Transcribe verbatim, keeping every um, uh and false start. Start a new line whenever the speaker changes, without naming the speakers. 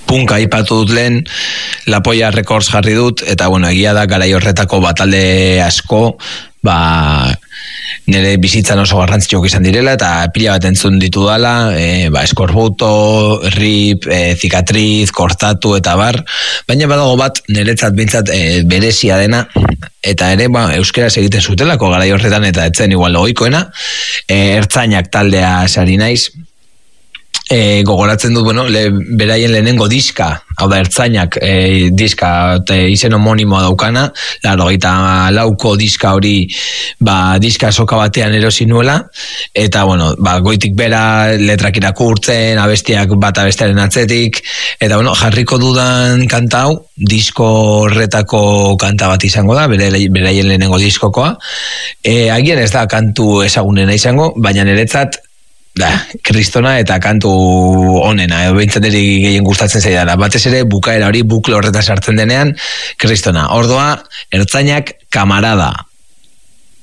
punka aipatu dut lehen, La Polla Records jarri dut, eta bueno, egia da garai horretako batalde asko, ba, nire bizitzan oso garrantzitsuak izan direla, eta pila bat entzun ditu dala, e, ba, Eskorbuto, Rip, e, Zikatriz, Kortatu eta bar, baina badago bat niretzat bintzat e, berezia dena, eta ere ba, euskeraz egiten zutelako garai horretan, eta etzen igual ohikoena, e, Ertzainak taldea sari naiz, E, gogoratzen dut, bueno, le, beraien lehenengo diska, hau da Ertzainak e, diska te, izen homonimoa daukana, laro gaita lauko diska hori, ba, diska soka batean erosi nuela, eta, bueno, ba, goitik bera letrak irakurtzen, abestiak bat abestiaren atzetik, eta, bueno, jarriko dudan kanta hau, disko horretako kanta bat izango da, bere, beraien lehenengo diskokoa, e, agian ez da kantu ezagunena izango, baina niretzat, da, kristona eta kantu onena, edo behintzateri gehien gustatzen zaidala. Batez ere, bukaera hori bukle horretan sartzen denean, kristona. Ordoa, Ertzainak kamarada.